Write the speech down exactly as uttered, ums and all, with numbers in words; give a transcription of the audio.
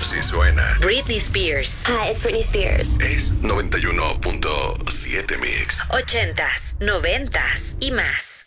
Si suena. Britney Spears. Hi, it's Britney Spears. Es noventa y uno punto siete Mix. Ochentas, noventas y más.